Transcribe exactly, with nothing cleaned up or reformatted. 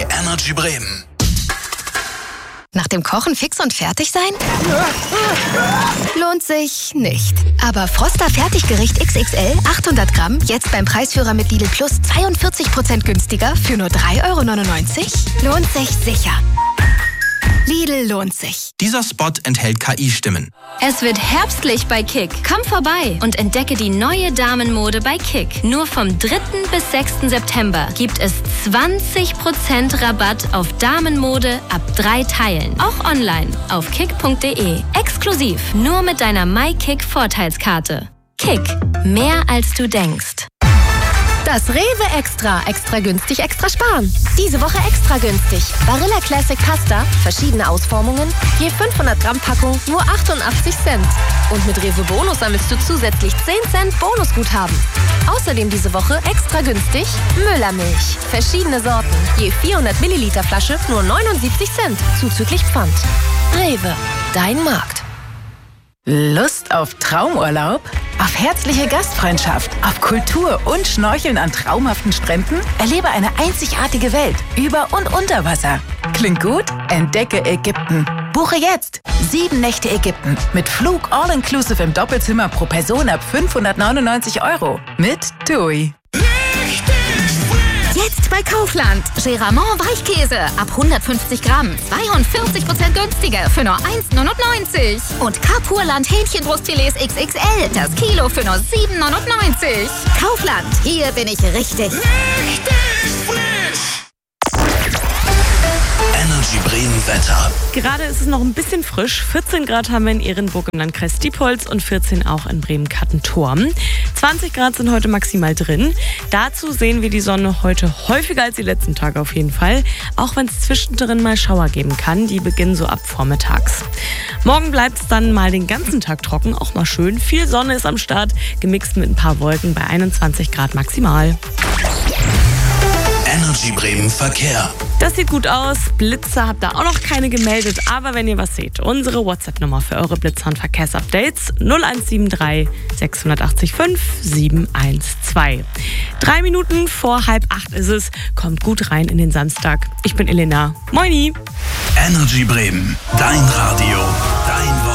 bei Energy Bremen. Nach dem Kochen fix und fertig sein? Lohnt sich nicht. Aber Froster Fertiggericht X X L achthundert Gramm jetzt beim Preisführer mit Lidl Plus zweiundvierzig Prozent günstiger für nur drei Euro neunundneunzig? Lohnt sich sicher. Lidl lohnt sich. Dieser Spot enthält K I-Stimmen. Es wird herbstlich bei Kick. Komm vorbei und entdecke die neue Damenmode bei Kick. Nur vom dritten bis sechsten September gibt es zwanzig Prozent Rabatt auf Damenmode ab drei Teilen. Auch online auf kick punkt de. Exklusiv nur mit deiner MyKick-Vorteilskarte. Kick. Mehr als du denkst. Das Rewe Extra. Extra günstig, extra sparen. Diese Woche extra günstig. Barilla Classic Pasta, verschiedene Ausformungen, je fünfhundert Gramm Packung, nur achtundachtzig Cent. Und mit Rewe Bonus sammelst du zusätzlich zehn Cent Bonusguthaben. Außerdem diese Woche extra günstig Müllermilch. Verschiedene Sorten, je vierhundert Milliliter Flasche, nur neunundsiebzig Cent, zuzüglich Pfand. Rewe, dein Markt. Lust auf Traumurlaub? Auf herzliche Gastfreundschaft? Auf Kultur und Schnorcheln an traumhaften Stränden? Erlebe eine einzigartige Welt über und unter Wasser. Klingt gut? Entdecke Ägypten. Buche jetzt sieben Nächte Ägypten mit Flug all-inclusive im Doppelzimmer pro Person ab fünfhundertneunundneunzig Euro mit TUI. Jetzt bei Kaufland. Geramont Weichkäse ab hundertfünfzig Gramm. zweiundvierzig Prozent günstiger für nur eins neunundneunzig. Und Kapurland Hähnchenbrustfilets X X L. Das Kilo für nur sieben neunundneunzig. Kaufland. Hier bin ich richtig. Richtig frisch. Energy Bremen Wetter. Gerade ist es noch ein bisschen frisch. vierzehn Grad haben wir in Ehrenburg im Landkreis Diepholz und vierzehn auch in Bremen-Kattenturm. zwanzig Grad sind heute maximal drin. Dazu sehen wir die Sonne heute häufiger als die letzten Tage auf jeden Fall. Auch wenn es zwischendrin mal Schauer geben kann. Die beginnen so ab vormittags. Morgen bleibt es dann mal den ganzen Tag trocken. Auch mal schön. Viel Sonne ist am Start. Gemixt mit ein paar Wolken bei einundzwanzig Grad maximal. Energy Bremen Verkehr. Das sieht gut aus. Blitze habt ihr auch noch keine gemeldet. Aber wenn ihr was seht, unsere WhatsApp-Nummer für eure Blitzer- und Verkehrsupdates null eins sieben drei sechs acht fünf sieben eins zwei. Drei Minuten vor halb acht ist es. Kommt gut rein in den Samstag. Ich bin Elena. Moini. Energy Bremen. Dein Radio. Dein Wort.